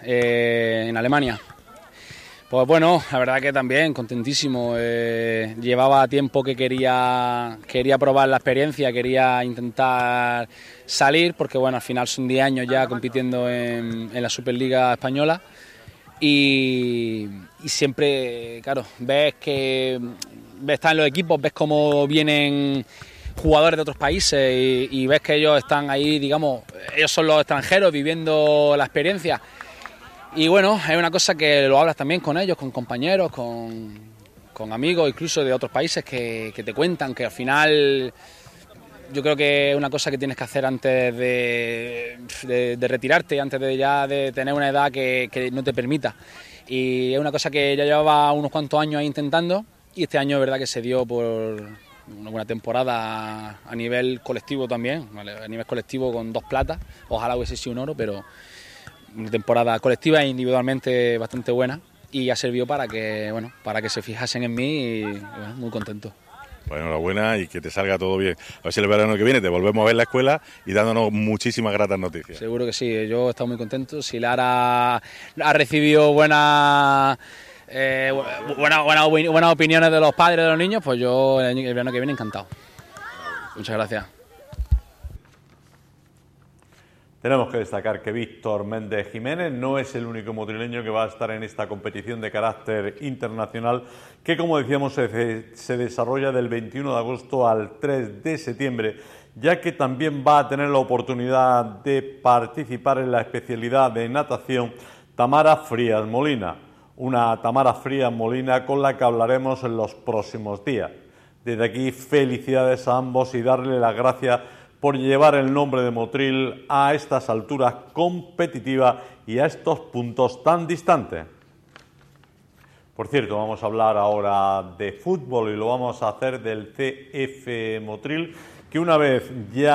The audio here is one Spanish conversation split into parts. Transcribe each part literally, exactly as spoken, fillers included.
eh, en Alemania. Pues bueno, la verdad que también contentísimo. Eh, llevaba tiempo que quería, quería probar la experiencia, quería intentar salir, porque bueno, al final son diez años ya compitiendo en, en la Superliga Española y, y siempre, claro, ves que ves, estás en los equipos, ves cómo vienen jugadores de otros países y, y ves que ellos están ahí, digamos, ellos son los extranjeros viviendo la experiencia. Y bueno, es una cosa que lo hablas también con ellos, con compañeros, con, con amigos incluso de otros países que, que te cuentan que al final yo creo que es una cosa que tienes que hacer antes de, de, de retirarte, antes de ya de tener una edad que, que no te permita. Y es una cosa que ya llevaba unos cuantos años ahí intentando y este año es verdad que se dio por una buena temporada a nivel colectivo también, ¿vale? A nivel colectivo con dos platas, ojalá hubiese sido un oro, pero una temporada colectiva e individualmente bastante buena y ha servido para que, bueno, para que se fijasen en mí y bueno, muy contento. Pues enhorabuena y que te salga todo bien. A ver si el verano que viene te volvemos a ver en la escuela y dándonos muchísimas gratas noticias. Seguro que sí, yo he estado muy contento. Si Lara ha recibido buenas eh, buena, buena, buenas opiniones de los padres de los niños, pues yo el verano que viene encantado. Muchas gracias. Tenemos que destacar que Víctor Méndez Jiménez no es el único motrileño que va a estar en esta competición de carácter internacional que, como decíamos, se, se desarrolla del veintiuno de agosto al tres de septiembre, ya que también va a tener la oportunidad de participar en la especialidad de natación Tamara Frías Molina, una Tamara Frías Molina con la que hablaremos en los próximos días. Desde aquí, felicidades a ambos y darle las gracias por llevar el nombre de Motril a estas alturas competitivas y a estos puntos tan distantes. Por cierto, vamos a hablar ahora de fútbol y lo vamos a hacer del C F Motril, que una vez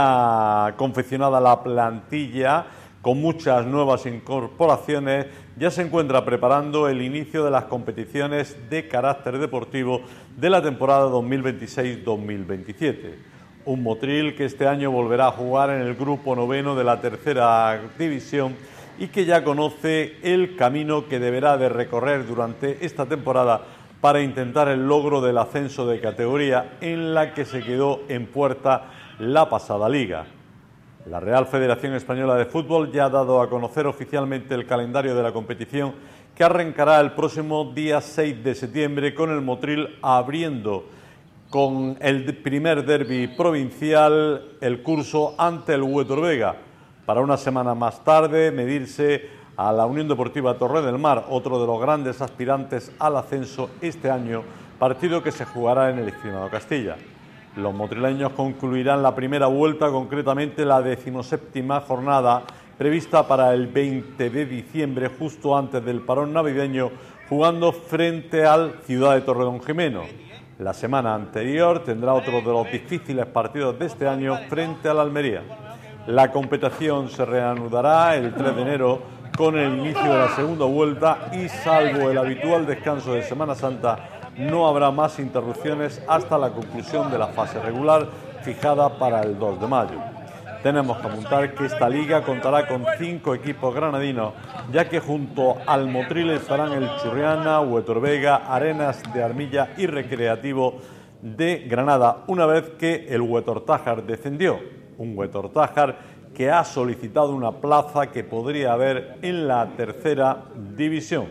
ya confeccionada la plantilla, con muchas nuevas incorporaciones, ya se encuentra preparando el inicio de las competiciones de carácter deportivo de la temporada dos mil veintiséis dos mil veintisiete. Un Motril que este año volverá a jugar en el grupo noveno de la tercera división y que ya conoce el camino que deberá de recorrer durante esta temporada para intentar el logro del ascenso de categoría en la que se quedó en puerta la pasada liga. La Real Federación Española de Fútbol ya ha dado a conocer oficialmente el calendario de la competición que arrancará el próximo día seis de septiembre con el Motril abriendo con el primer derbi provincial el curso ante el Huetor Vega, para una semana más tarde medirse a la Unión Deportiva Torre del Mar, otro de los grandes aspirantes al ascenso este año, partido que se jugará en el Extremadura Castilla. Los motrileños concluirán la primera vuelta, concretamente la decimoséptima jornada, prevista para el veinte de diciembre, justo antes del parón navideño, jugando frente al Ciudad de Torredonjimeno. La semana anterior tendrá otro de los difíciles partidos de este año frente al Almería. La competición se reanudará el tres de enero con el inicio de la segunda vuelta y, salvo el habitual descanso de Semana Santa, no habrá más interrupciones hasta la conclusión de la fase regular fijada para el dos de mayo. Tenemos que apuntar que esta liga contará con cinco equipos granadinos, ya que junto al Motril estarán el Churriana, Huetor Vega, Arenas de Armilla y Recreativo de Granada, una vez que el Huetor Tájar descendió. Un Huetor Tájar que ha solicitado una plaza que podría haber en la tercera división.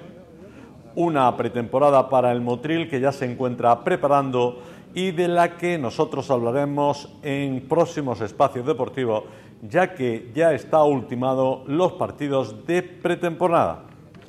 Una pretemporada para el Motril que ya se encuentra preparando y de la que nosotros hablaremos en próximos espacios deportivos, ya que ya está ultimado los partidos de pretemporada.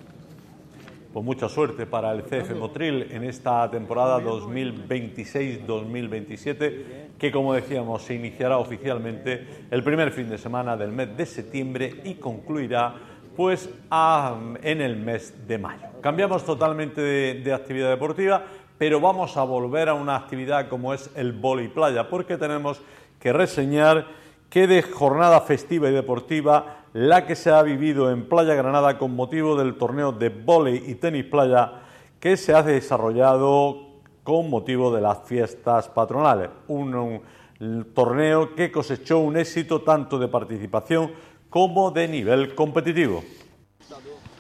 Pues mucha suerte para el C F Motril en esta temporada dos mil veintiséis dos mil veintisiete, que, como decíamos, se iniciará oficialmente el primer fin de semana del mes de septiembre y concluirá pues a, en el mes de mayo. Cambiamos totalmente de, de actividad deportiva, pero vamos a volver a una actividad como es el vóley playa, porque tenemos que reseñar que de jornada festiva y deportiva la que se ha vivido en Playa Granada con motivo del torneo de vóley y tenis playa que se ha desarrollado con motivo de las fiestas patronales. Un, un torneo que cosechó un éxito tanto de participación como de nivel competitivo.